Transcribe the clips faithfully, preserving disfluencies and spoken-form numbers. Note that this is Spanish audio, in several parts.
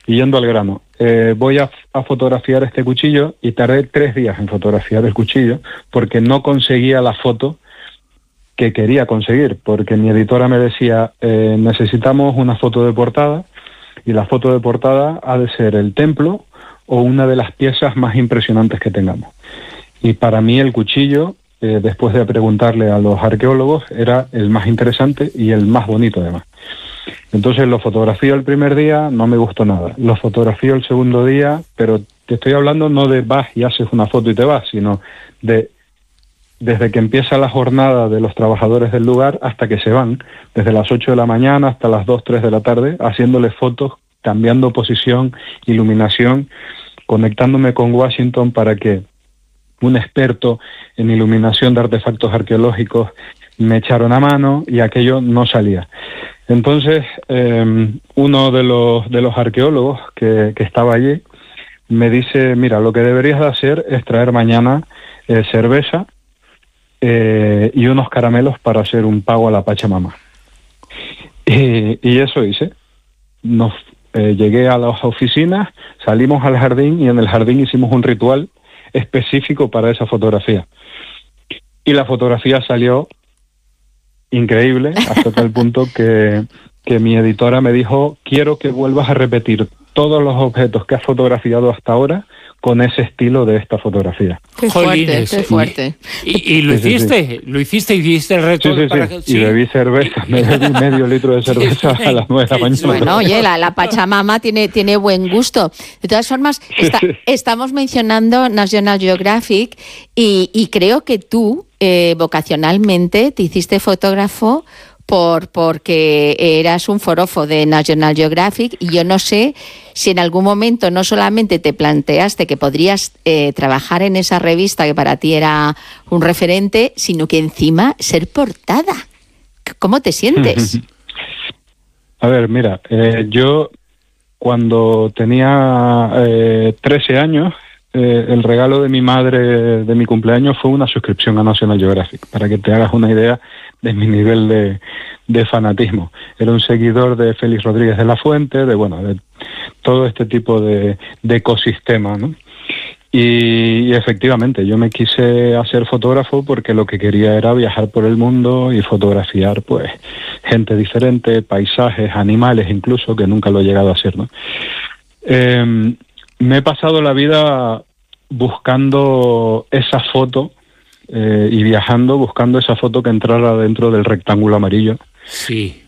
y yendo al grano, eh, voy a, a fotografiar este cuchillo y tardé tres días en fotografiar el cuchillo porque no conseguía la foto que quería conseguir, porque mi editora me decía, eh, necesitamos una foto de portada y la foto de portada ha de ser el templo o una de las piezas más impresionantes que tengamos. Y para mí el cuchillo, eh, después de preguntarle a los arqueólogos, era el más interesante y el más bonito además. Entonces lo fotografío el primer día, no me gustó nada. Lo fotografío el segundo día, pero te estoy hablando no de vas y haces una foto y te vas, sino de desde que empieza la jornada de los trabajadores del lugar hasta que se van, desde las ocho de la mañana hasta las dos, tres de la tarde, haciéndole fotos, cambiando posición, iluminación, conectándome con Washington para que un experto en iluminación de artefactos arqueológicos me echara una mano y aquello no salía. Entonces, eh, uno de los, de los arqueólogos que, que estaba allí me dice, mira, lo que deberías de hacer es traer mañana eh, cerveza eh, y unos caramelos para hacer un pago a la Pachamama. Y, y eso hice. Nos, eh, llegué a las oficinas, salimos al jardín y en el jardín hicimos un ritual específico para esa fotografía. Y la fotografía salió increíble, hasta tal punto que, que mi editora me dijo, quiero que vuelvas a repetir todos los objetos que has fotografiado hasta ahora con ese estilo de esta fotografía. Qué fuerte, qué fuerte. ¿Y, y lo sí, hiciste? Sí, sí. ¿Lo hiciste y hiciste el reto? Sí, sí, para sí. que... Y bebí cerveza, me bebí medio litro de cerveza a las nueve de la mañana. Bueno, oye, la, la Pachamama tiene, tiene buen gusto. De todas formas, está, sí, sí. estamos mencionando National Geographic y, y creo que tú, eh, vocacionalmente, te hiciste fotógrafo por porque eras un forofo de National Geographic y yo no sé si en algún momento no solamente te planteaste que podrías eh, trabajar en esa revista que para ti era un referente, sino que encima ser portada. ¿Cómo te sientes? A ver, mira, eh, yo cuando tenía eh, trece años, eh, el regalo de mi madre de mi cumpleaños fue una suscripción a National Geographic, para que te hagas una idea de mi nivel de, de fanatismo. Era un seguidor de Félix Rodríguez de la Fuente, de bueno, de todo este tipo de, de ecosistema, ¿no? Y, y efectivamente, yo me quise hacer fotógrafo porque lo que quería era viajar por el mundo y fotografiar, pues, gente diferente, paisajes, animales incluso, que nunca lo he llegado a hacer, ¿no? Eh, me he pasado la vida buscando esa foto eh, y viajando, buscando esa foto que entrara dentro del rectángulo amarillo. Sí.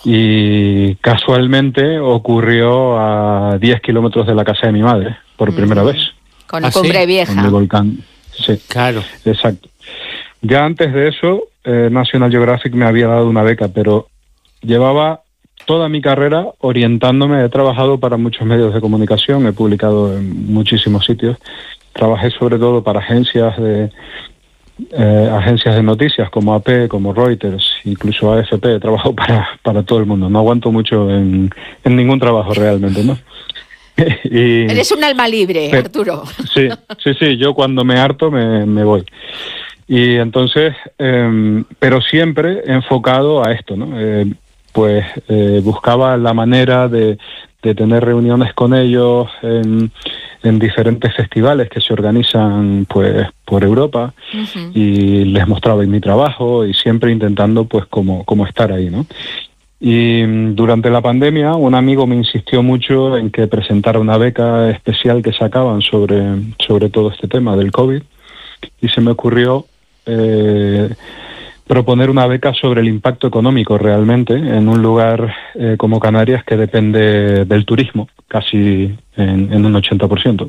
Y casualmente ocurrió a diez kilómetros de la casa de mi madre, por mm. primera vez. Con ¿Ah, Cumbre sí? Vieja. Con el volcán. Sí, claro. Exacto. Ya antes de eso, eh, National Geographic me había dado una beca, pero llevaba toda mi carrera orientándome. He trabajado para muchos medios de comunicación, he publicado en muchísimos sitios. Trabajé sobre todo para agencias de eh, agencias de noticias como A P, como Reuters, incluso A F P. He trabajado para, para todo el mundo. No aguanto mucho en, en ningún trabajo realmente, ¿no? Y, eres un alma libre, pero, Arturo. Sí, sí, sí. Yo cuando me harto me, me voy. Y entonces, eh, pero siempre enfocado a esto, ¿no? Eh, pues eh, buscaba la manera de, de tener reuniones con ellos en, en diferentes festivales que se organizan pues por Europa. Uh-huh. Y les mostraba mi trabajo y siempre intentando pues como, como estar ahí, ¿no? Y durante la pandemia un amigo me insistió mucho en que presentara una beca especial que sacaban sobre, sobre todo este tema del COVID y se me ocurrió eh, proponer una beca sobre el impacto económico realmente en un lugar eh, como Canarias que depende del turismo casi en, en un ochenta por ciento.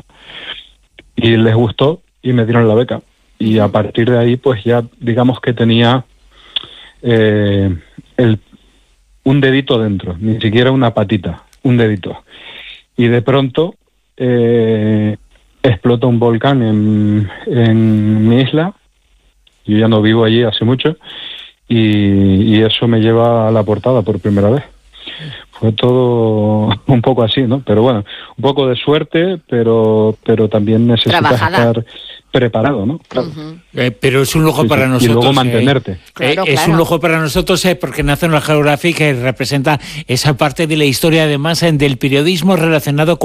Y les gustó y me dieron la beca y a partir de ahí pues ya digamos que tenía eh, el un dedito dentro, ni siquiera una patita, un dedito. Y de pronto eh, explota un volcán en, en mi isla, yo ya no vivo allí hace mucho, y, y eso me lleva a la portada por primera vez. Fue todo un poco así, ¿no? Pero bueno, un poco de suerte, pero pero también necesitas Trabajada. estar preparado, ¿no? Claro. Uh-huh. Eh, pero es un lujo sí, para sí. nosotros. Y luego mantenerte. Eh, claro, eh, es claro. un lujo para nosotros eh, porque National Geographic eh, representa esa parte de la historia, además, eh, del periodismo relacionado con